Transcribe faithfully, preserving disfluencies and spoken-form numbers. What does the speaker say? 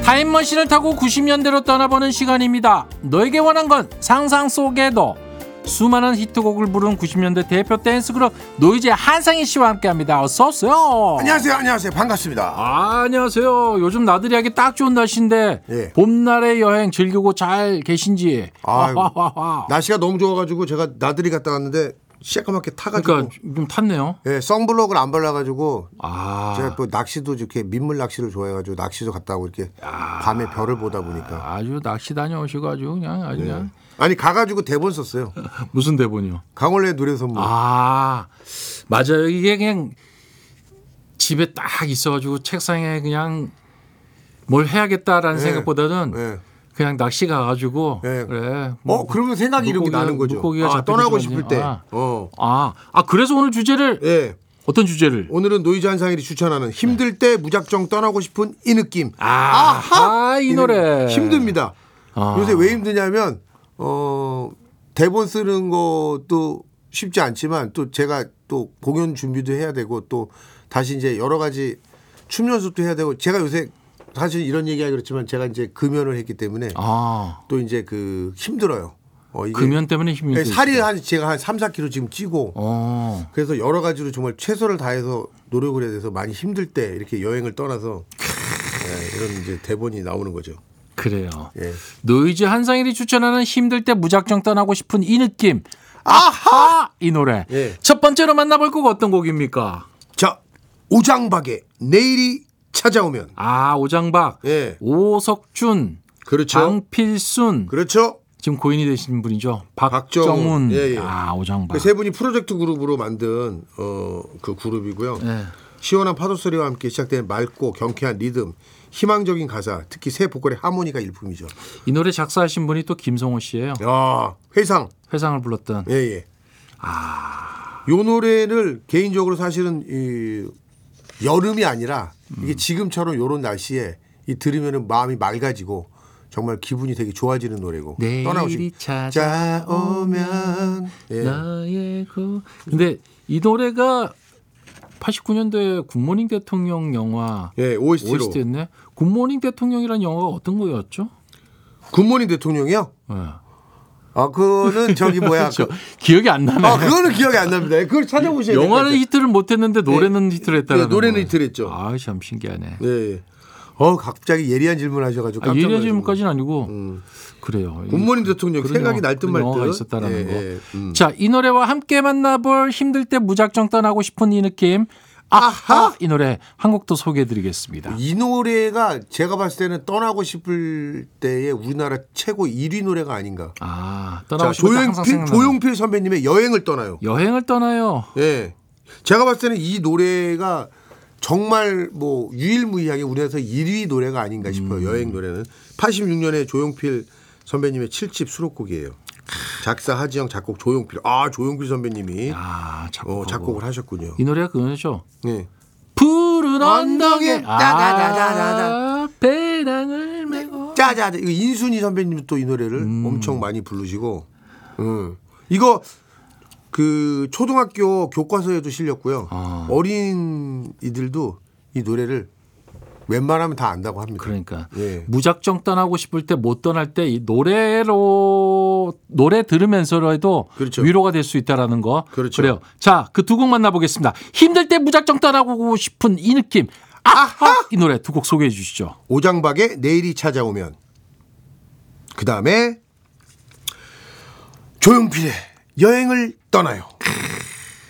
타임머신을 타고 구십 년대로 떠나보는 시간입니다. 너에게 원한 건 상상 속에도. 수많은 히트곡을 부른 구십 년대 대표 댄스그룹 노이즈의 한상희 씨와 함께합니다. 어서 오세요. 안녕하세요. 안녕하세요. 반갑습니다. 아, 안녕하세요. 요즘 나들이 하기 딱 좋은 날씨인데 예. 봄날의 여행 즐기고 잘 계신지. 아유, 날씨가 너무 좋아가지고 제가 나들이 갔다 왔는데 시커멓게 타가지고. 그러니까 좀 탔네요. 예, 선블록을 안 발라가지고. 아. 제가 또 낚시도 이렇게 민물 낚시를 좋아해가지고 낚시도 갔다 오고 이렇게 아. 밤에 별을 보다 보니까. 아주 낚시 다녀오시고 아주 그냥 아주 예. 그냥. 아니 가가지고 대본 썼어요. 무슨 대본이요? 강원래 노래 선물. 아 맞아요. 이게 그냥 집에 딱 있어가지고 책상에 그냥 뭘 해야겠다라는 네. 생각보다는 네. 그냥 낚시 가가지고 네. 그래. 뭐, 어 그러면 생각이 이렇게 나는 거죠. 아, 떠나고 싶을 때. 아. 어. 아, 아 그래서 오늘 주제를 네. 어떤 주제를? 오늘은 노이즈 한상일이 추천하는 힘들 때 무작정 떠나고 싶은 이 느낌. 아, 아하! 이 노래 힘듭니다. 아. 요새 왜 힘드냐면 어 대본 쓰는 것도 쉽지 않지만 또 제가 또 공연 준비도 해야 되고 또 다시 이제 여러 가지 춤 연습도 해야 되고 제가 요새 사실 이런 얘기하기 그렇지만 제가 이제 금연을 했기 때문에 아. 또 이제 그 힘들어요. 어, 이게 금연 때문에 힘이 네, 살이 한 제가 한 삼, 사 킬로그램 지금 찌고 어. 그래서 여러 가지로 정말 최선을 다해서 노력을 해야 돼서 많이 힘들 때 이렇게 여행을 떠나서 네, 이런 이제 대본이 나오는 거죠. 그래요. 예. 노이즈 한상일이 추천하는 힘들 때 무작정 떠나고 싶은 이 느낌. 아하! 아하! 이 노래. 예. 첫 번째로 만나볼 곡 어떤 곡입니까? 자, 오장박의 내일이 찾아오면. 아, 오장박. 예. 오석준. 그렇죠. 방필순. 그렇죠. 지금 고인이 되신 분이죠. 박정훈. 박정훈. 예, 예. 아, 오장박. 그 세 분이 프로젝트 그룹으로 만든 어, 그 그룹이고요. 예. 시원한 파도 소리와 함께 시작되는 맑고 경쾌한 리듬, 희망적인 가사, 특히 세 보컬의 하모니가 일품이죠. 이 노래 작사하신 분이 또 김성호 씨예요. 야, 회상. 회상을 불렀던. 예, 예. 아, 요 노래를 개인적으로 사실은 이 여름이 아니라 이게 지금처럼 요런 날씨에 이 들으면은 마음이 맑아지고 정말 기분이 되게 좋아지는 노래고. 내일이 찾아오면 예. 나의 그. 근데 이 노래가 팔십구 년도에 굿모닝 대통령 영화 예, 오에스티로. 오에스티였네. 굿모닝 대통령이라는 영화가 어떤 거였죠? 굿모닝 대통령이요? 네. 아, 그거는 저기 뭐야? 그렇죠. 기억이 안 나네. 아, 그거는 기억이 안 납니다. 그걸 찾아보셔야 돼요. 영화는 히트를 못했는데 노래는 네. 히트를 했다는. 네, 노래는 히트를 했죠. 아, 참 신기하네. 네. 어, 갑자기 예리한 질문 하셔가지고 깜짝 아, 예리한 질문까지는 아니고 음. 그래요. 굿모닝 대통령 생각이 날 듯 말 듯. 영화가 있었다라는 예, 거. 예, 음. 자, 이 노래와 함께 만나볼 힘들 때 무작정 떠나고 싶은 이 느낌. 아하! 이 노래 한 곡 더 소개해드리겠습니다. 이 노래가 제가 봤을 때는 떠나고 싶을 때의 우리나라 최고 일 위 노래가 아닌가. 아, 떠나고 자, 싶을 때 항상 조용필, 조용필 선배님의 여행을 떠나요. 여행을 떠나요. 예, 제가 봤을 때는 이 노래가 정말 뭐 유일무이하게 우리나라에서 일 위 노래가 아닌가 싶어요. 음. 여행 노래는 팔십육 년에 조용필 선배님의 칠 집 수록곡이에요. 작사 하지영, 작곡 조용필. 아, 조용필 선배님이 아, 어, 작곡을 하셨군요. 이 노래가 그거죠. 네. 푸른 언덕에 아, 배낭을 메고. 짜자. 이거 인순이 선배님도 또 이 노래를 음. 엄청 많이 부르시고. 음. 이거 그 초등학교 교과서에도 실렸고요. 아. 어린이들도 이 노래를 웬만하면 다 안다고 합니다. 그러니까 예. 무작정 떠나고 싶을 때 못 떠날 때 이 노래로 노래 들으면서라도 그렇죠. 위로가 될 수 있다라는 거. 그렇죠. 그래요. 자, 그 두 곡 만나보겠습니다. 힘들 때 무작정 떠나고 싶은 이 느낌. 아하! 이 노래 두 곡 소개해 주시죠. 오장박의 내일이 찾아오면. 그 다음에 조용필의 여행을 떠나요.